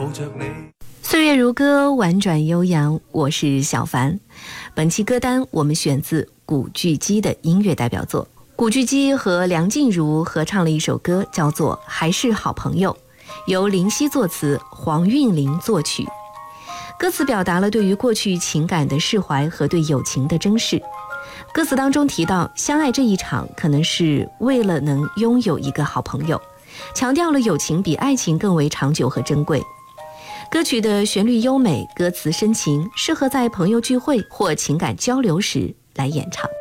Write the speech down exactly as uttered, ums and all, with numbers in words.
着你。 岁月如歌，婉转悠扬，我是小凡。本期歌单我们选自古巨基的音乐代表作。古巨基和梁静茹合唱了一首歌，叫做《还是好朋友》，由林夕作词，黄韵玲作曲。歌词表达了对于过去情感的释怀和对友情的珍视。歌词当中提到，相爱这一场可能是为了能拥有一个好朋友，强调了友情比爱情更为长久和珍贵。歌曲的旋律优美，歌词深情，适合在朋友聚会或情感交流时来演唱。